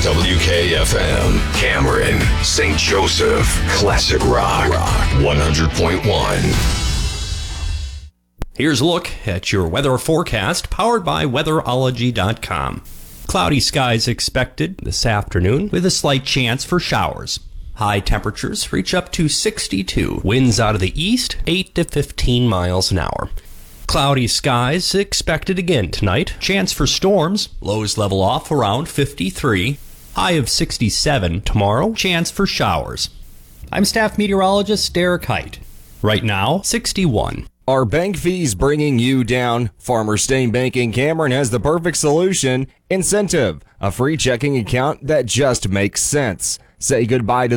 WKFM, Cameron, St. Joseph, Classic Rock 100.1. Here's a look at your weather forecast powered by weatherology.com. Cloudy skies expected this afternoon with a slight chance for showers. High temperatures reach up to 62. Winds out of the east, 8 to 15 miles an hour. Cloudy skies expected again tonight. Chance for storms. Lows level off around 53. High of 67 tomorrow. Chance for showers. I'm staff meteorologist Derek Height. Right now, 61. Are bank fees bringing you down? Farmers State Bank in Cameron has the perfect solution. Incentive, a free checking account that just makes sense. Say goodbye to